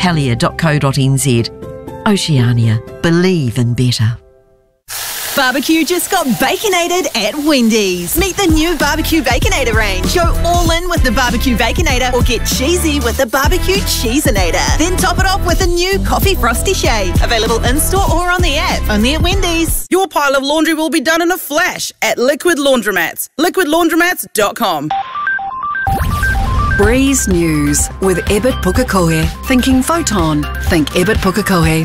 Helier.co.nz. Oceania. Believe in better. Barbecue just got baconated at Wendy's. Meet the new Barbecue Baconator range. Go all in with the Barbecue Baconator or get cheesy with the Barbecue Cheesinator. Then top it off with a new Coffee Frosty Shake. Available in-store or on the app. Only at Wendy's. Your pile of laundry will be done in a flash at Liquid Laundromats. LiquidLaundromats.com. Breeze News with Ebert Pukekohe. Thinking Photon. Think Ebert Pukekohe.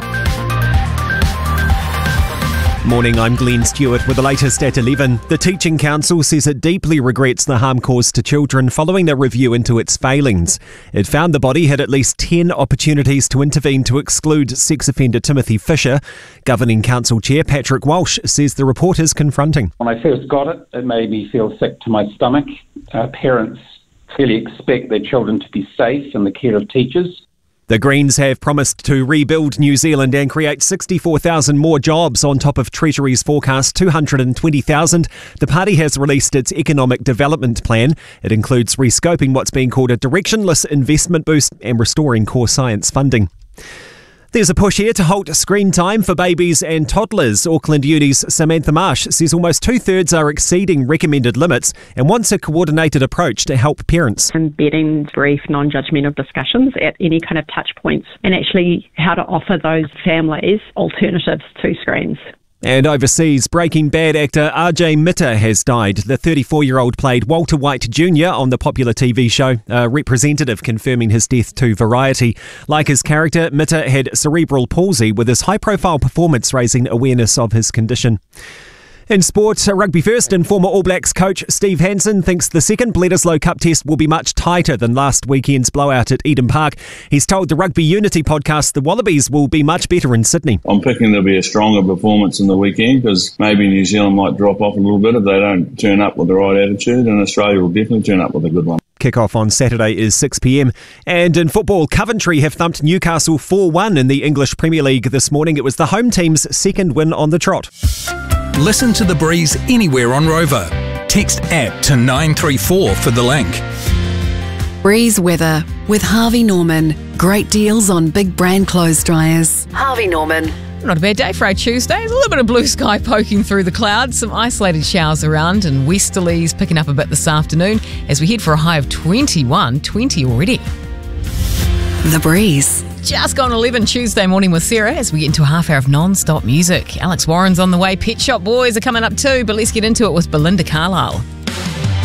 Morning, I'm Glenn Stewart with the latest at 11. The Teaching Council says it deeply regrets the harm caused to children following the review into its failings. It found the body had at least 10 opportunities to intervene to exclude sex offender Timothy Fisher. Governing Council Chair Patrick Walsh says the report is confronting. When I first got it, it made me feel sick to my stomach. Parents clearly expect their children to be safe in the care of teachers. The Greens have promised to rebuild New Zealand and create 64,000 more jobs on top of Treasury's forecast 220,000. The party has released its economic development plan. It includes rescoping what's being called a directionless investment boost and restoring core science funding. There's a push here to halt screen time for babies and toddlers. Auckland Uni's Samantha Marsh says almost 2/3 are exceeding recommended limits and wants a coordinated approach to help parents. Embedding brief, non-judgmental discussions at any kind of touch points and actually how to offer those families alternatives to screens. And overseas, Breaking Bad actor RJ Mitter has died. The 34-year-old played Walter White Jr. on the popular TV show, a representative confirming his death to Variety. Like his character, Mitter had cerebral palsy, with his high-profile performance raising awareness of his condition. In sport, rugby first and former All Blacks coach Steve Hansen thinks the second Bledisloe Cup test will be much tighter than last weekend's blowout at Eden Park. He's told the Rugby Unity podcast the Wallabies will be much better in Sydney. I'm picking there'll be a stronger performance in the weekend because maybe New Zealand might drop off a little bit if they don't turn up with the right attitude, and Australia will definitely turn up with a good one. Kick-off on Saturday is 6 p.m. And in football, Coventry have thumped Newcastle 4-1 in the English Premier League this morning. It was the home team's second win on the trot. Listen to The Breeze anywhere on Rover. Text app to 934 for the link. Breeze weather with Harvey Norman. Great deals on big brand clothes dryers. Harvey Norman. Not a bad day for a Tuesday. There's a little bit of blue sky poking through the clouds, some isolated showers around, and westerlies picking up a bit this afternoon as we head for a high of 20 already. The Breeze. Just gone 11 Tuesday morning with Sarah as we get into a half hour of non-stop music. Alex Warren's on the way. Pet Shop Boys are coming up too, but let's get into it with Belinda Carlisle.